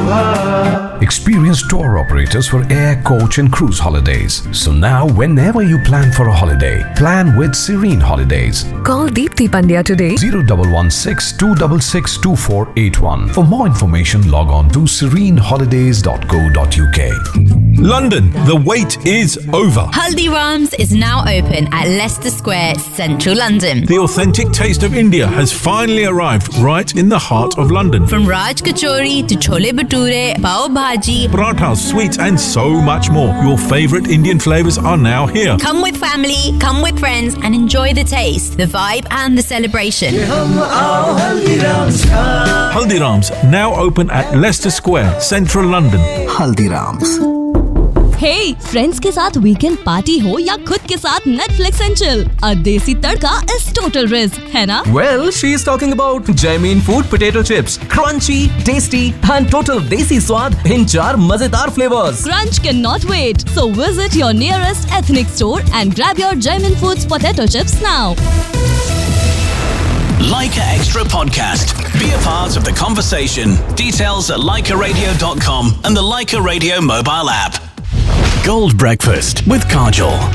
Experienced tour operators for air, coach and cruise holidays. So now whenever you plan for a holiday, plan with Serene Holidays. Call Deepthi Pandya today. 0116-266-2481. For more information, log on to sereneholidays.co.uk. London, the wait is over. Haldiram's is now open at Leicester Square, central London. The authentic taste of India has finally arrived right in the heart of London. From Raj Kachori to Chole Bhature, Pav Bhaji, Parathas, sweets and so much more. Your favourite Indian flavours are now here. Come with family, come with friends and enjoy the taste, the vibe and the celebration. Haldiram's, now open at Leicester Square, central London. Haldiram's. Hey, friends के साथ weekend party हो या खुद के साथ Netflix and chill, अ देसी तड़का is total risk, है ना? Well, she is talking about Jaimin Food Potato Chips, crunchy, tasty and total desi स्वाद in 4 मजेदार flavors. Crunch cannot wait, so visit your nearest ethnic store and grab your Jaimin Foods Potato Chips now. Leica Extra Podcast. Be a part of the conversation. Details at leicaradio.com and the Leica Radio mobile app. Gold Breakfast with Kajol.